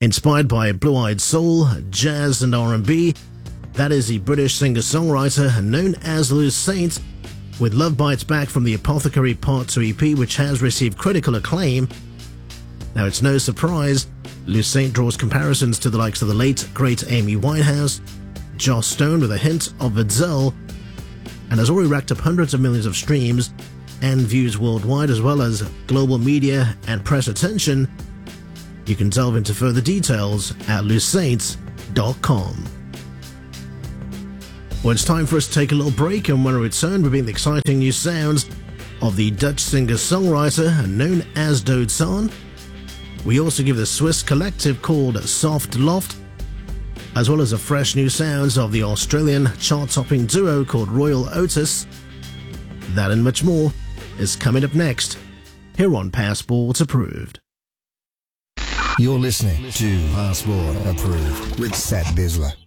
Inspired by blue-eyed soul, jazz and R&B, that is the British singer-songwriter known as Lou Saint, with Love Bites Back from the Apothecary Part 2 EP, which has received critical acclaim. Now, it's no surprise, Lou Saint draws comparisons to the likes of the late, great Amy Winehouse, Joss Stone with a hint of Adele, and has already racked up hundreds of millions of streams and views worldwide, as well as global media and press attention. You can delve into further details at lousaints.com. Well, it's time for us to take a little break, and when we return, we'll bring the exciting new sounds of the Dutch singer-songwriter known as Dodsan. We also give the Swiss collective called Soft Loft, as well as the fresh new sounds of the Australian chart-topping duo called Royal Otis. That and much more is coming up next, here on Passport Approved. You're listening to Passport Approved with Seth Bisler.